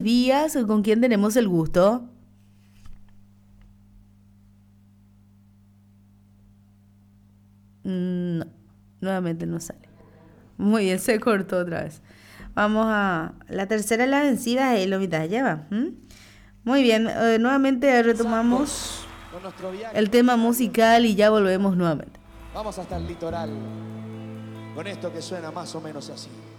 días. ¿Con quién tenemos el gusto? No, nuevamente no sale. Muy bien, se cortó otra vez. Vamos a la tercera de las vencidas y lo mitad lleva. Muy bien, nuevamente retomamos el tema musical y ya volvemos nuevamente. Vamos hasta el litoral con esto que suena más o menos así.